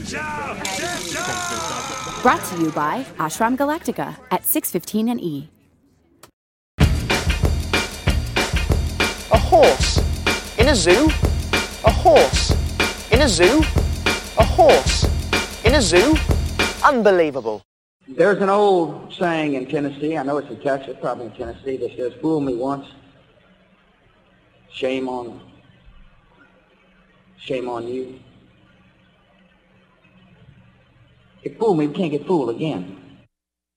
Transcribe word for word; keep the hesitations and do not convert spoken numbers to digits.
Brought to you by Ashram Galactica at six fifteen and E. A horse in a zoo. A horse in a zoo. A horse in a zoo. Unbelievable. There's an old saying in Tennessee, I know it's in Texas, probably in Tennessee, that says, fool me once, shame on, shame on you. If fool me, we can't get fooled again.